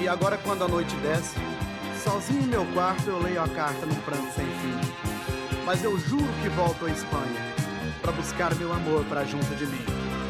E agora quando a noite desce, sozinho em meu quarto eu leio a carta num pranto sem fim. Mas eu juro que volto à Espanha pra buscar meu amor pra junto de mim.